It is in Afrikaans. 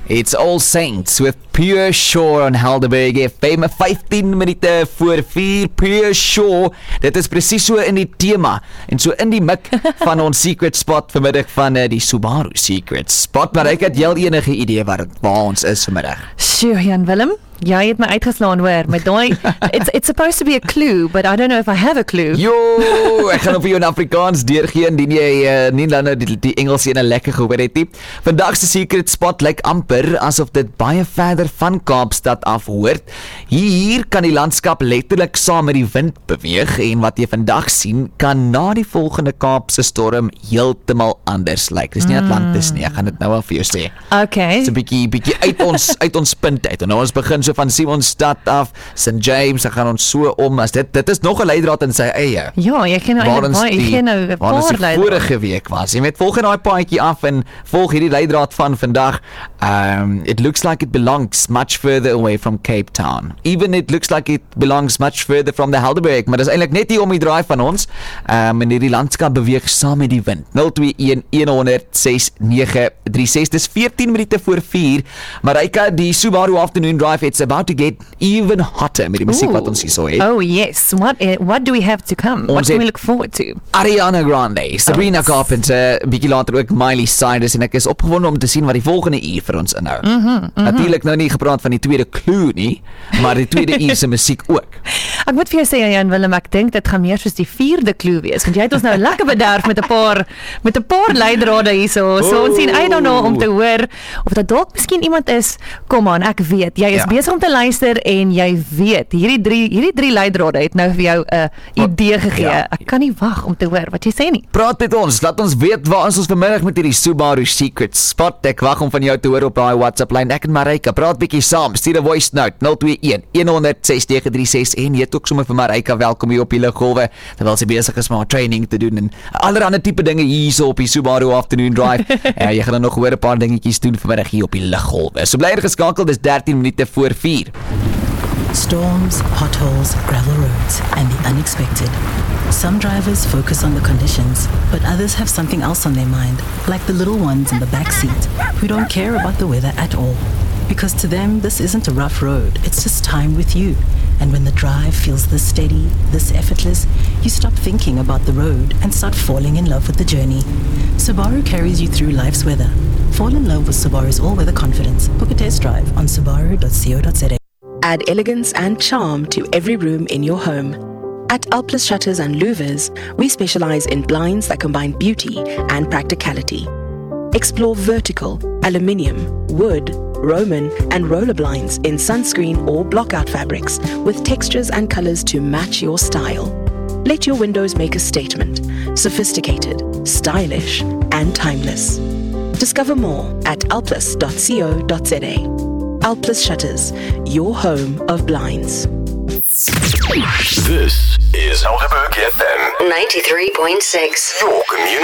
It's All Saints with Pure Shore on Helderberg FM, 15 minute voor 4, Pure Shore. Dit is precies so in die thema en so in die mik van ons secret spot vanmiddag van die Subaru secret spot. Maar ek het heel enige idee waar ons is vanmiddag. Sjoe, Jan Willem, jy het my uitgeslaan hoor, met daai, it's supposed to be a clue, but I don't know if I have a clue. Yo, ek gaan op jou in Afrikaans deurgee, indien jy nie dan die Engels ene lekker gehoor het nie. Vandag se secret spot lyk amper asof dit baie verder van Kaapstad af hoort. Hier kan die landskap letterlik saam met die wind beweeg en wat jy vandag sien, kan na die volgende Kaapse storm heeltemal anders lyk. Dis nie Atlantis nie, ek gaan dit nou al vir jou sê. Okay. Dis 'n bietjie uit ons punt uit. En nou ons begin so van Simonstad af, St. James, dan gaan ons so om as dit is nog 'n leidraad in sy eie. Ja, jy ken nou eintlik baie, jy ken nou 'n paar leidraad. Vorige week was. Jy met volg in daai paadjie af en volg hierdie leidraad van vandag. It looks like it belongs much further away from Cape Town. Even it looks like it belongs much further from the Helderberg, maar dis eintlik net hier om die draai van ons. En hierdie landskap beweeg saam met die wind. 021-100-6936. Dis 14 minute voor 4. Marika, die Subaru Afternoon Drive, it's about to get even hotter met die musiek wat ons hier so het. Oh yes, what do we have to come? What can we look forward to? Ariana Grande, Sabrina Carpenter, bietjie later ook Miley Cyrus en ek is opgewonde om te sien wat die volgende uur vir ons inhou. Natuurlik nou nie gepraat van die tweede clue nie, maar die tweede uur se musiek ook. Ek moet vir jou sê Jan Willem, ek dink dit gaan meer soos die 4de clue wees, want jy het ons nou lekker bederf met 'n paar leidrade hierso. So ons sien uit daarna om te hoor of dit dalk miskien iemand is. Kom aan, ek weet jy is besig om te luister en jy weet hierdie drie leidrade het nou vir jou 'n idee gegee. Ja. Ek kan nie wag om te hoor wat jy sê nie. Praat met ons, laat ons weet waar ons vanmiddag met hierdie Subaru secret spot. Ek wag om van jou te hoor op daai WhatsApp lyn. Ek en Marika praat bietjie saam. Stuur 'n voice note 021-100-6936 en jy het ook sommer vir Marika welkom hier op die liggolwe terwyl sy besig is om haar training te doen en allerlei tipe dinge hierso op die Subaru Afternoon Drive. Jy gaan dan nog hoor 'n paar dingetjies doen vanmiddag hier op die liggolwe. So bly geskakel, dis 13 minute voor 4. Storms, potholes, gravel roads, and the unexpected. Some drivers focus on the conditions, but others have something else on their mind, like the little ones in the back seat, who don't care about the weather at all. Because to them, this isn't a rough road, it's just time with you. And when the drive feels this steady, this effortless, you stop thinking about the road and start falling in love with the journey. Subaru carries you through life's weather. Fall in love with Subaru's all-weather confidence. Book a test drive on subaru.co.za. Add elegance and charm to every room in your home. At Alplus Shutters and Louvers, we specialize in blinds that combine beauty and practicality. Explore vertical, aluminium, wood, Roman and roller blinds in sunscreen or blockout fabrics with textures and colors to match your style. Let your windows make a statement. Sophisticated, stylish and timeless. Discover more at alplus.co.za. Alplus Shutters, your home of blinds. This is Helderberg FM 93.6. Your community